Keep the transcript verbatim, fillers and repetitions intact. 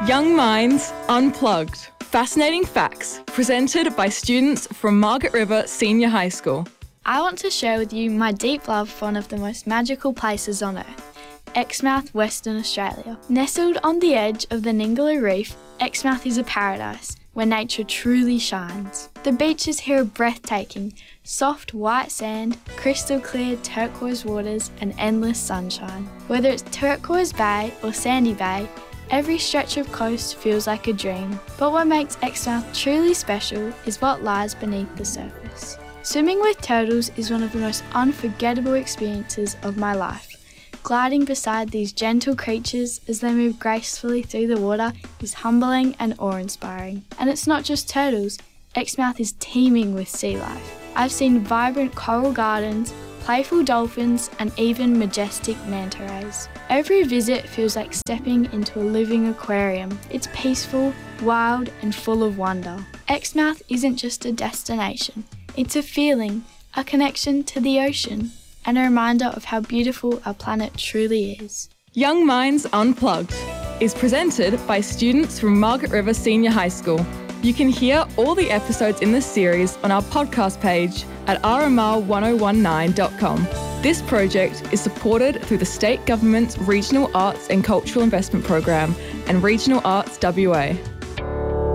Young Minds Unplugged. Fascinating facts presented by students from Margaret River Senior High School. I want to share with you my deep love for one of the most magical places on earth, Exmouth, Western Australia. Nestled on the edge of the Ningaloo Reef, Exmouth is a paradise where nature truly shines. The beaches here are breathtaking, soft white sand, crystal clear turquoise waters and endless sunshine. Whether it's Turquoise Bay or Sandy Bay, every stretch of coast feels like a dream. But what makes Exmouth truly special is what lies beneath the surface. Swimming with turtles is one of the most unforgettable experiences of my life. Gliding beside these gentle creatures as they move gracefully through the water is humbling and awe-inspiring. And it's not just turtles, Exmouth is teeming with sea life. I've seen vibrant coral gardens, playful dolphins and even majestic manta rays. Every visit feels like stepping into a living aquarium. It's peaceful, wild and full of wonder. Exmouth isn't just a destination, it's a feeling, a connection to the ocean, and a reminder of how beautiful our planet truly is. Young Minds Unplugged is presented by students from Margaret River Senior High School. You can hear all the episodes in this series on our podcast page at r m r one oh one nine dot com. This project is supported through the State Government's Regional Arts and Cultural Investment Program and Regional Arts W A.